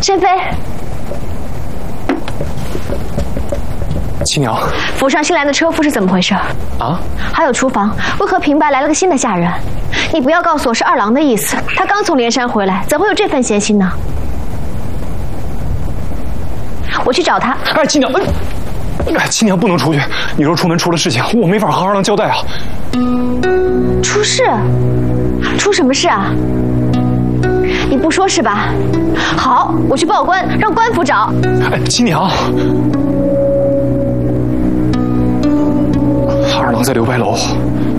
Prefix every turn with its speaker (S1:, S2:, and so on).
S1: 申妃，
S2: 亲娘，
S1: 府上新来的车夫是怎么回事？
S2: 啊？
S1: 还有厨房，为何平白来了个新的下人？你不要告诉我是二郎的意思，他刚从连山回来，怎会有这份闲心呢？我去找他。
S2: 哎，亲娘，哎，亲娘不能出去。你若出门出了事情，我没法和二郎交代啊。
S1: 出事？出什么事啊？你不说是吧？好，我去报官，让官府找。
S2: 哎，亲娘，二郎在留白楼，